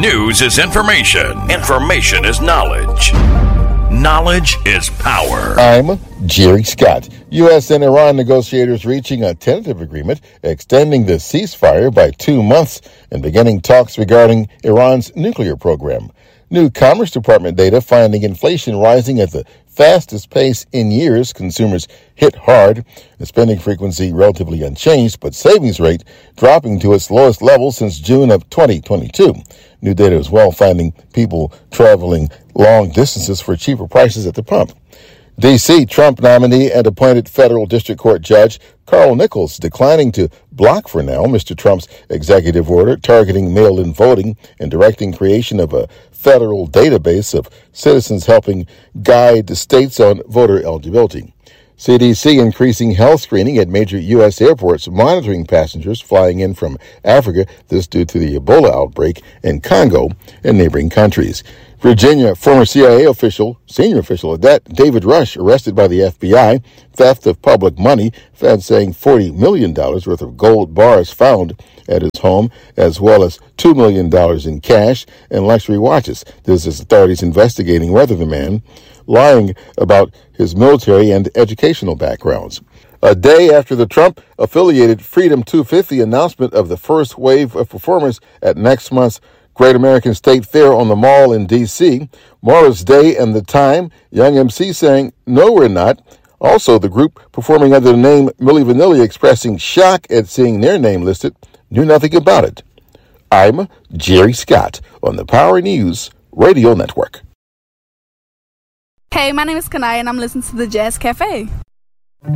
News is information. Information is knowledge. Knowledge is power. I'm Jerry Scott. U.S. and Iran negotiators reaching a tentative agreement extending the ceasefire by 2 months and beginning talks regarding Iran's nuclear program. New Commerce Department data finding inflation rising at the fastest pace in years. Consumers hit hard. The spending frequency relatively unchanged, but savings rate dropping to its lowest level since June of 2022. New data as well finding people traveling long distances for cheaper prices at the pump. D.C. Trump nominee and appointed federal district court judge Carl Nichols declining to block for now Mr. Trump's executive order targeting mail-in voting and directing creation of a federal database of citizens helping guide the states on voter eligibility. CDC increasing health screening at major U.S. airports, monitoring passengers flying in from Africa, this due to the Ebola outbreak in Congo and neighboring countries. Virginia, former CIA official, senior official at that, David Rush, arrested by the FBI, theft of public money, feds saying $40 million worth of gold bars found at his home, as well as $2 million in cash and luxury watches. This is authorities investigating whether the man lying about his military and educational backgrounds. A day after the Trump-affiliated Freedom 250 announcement of the first wave of performers at next month's Great American State Fair on the Mall in D.C., Morris Day and The Time, Young MC saying, "No, we're not." Also, the group performing under the name Milli Vanilli expressing shock at seeing their name listed, knew nothing about it. I'm Jerry Scott on the Power News Radio Network. Hey, my name is Kanai and I'm listening to the Jazz Cafe.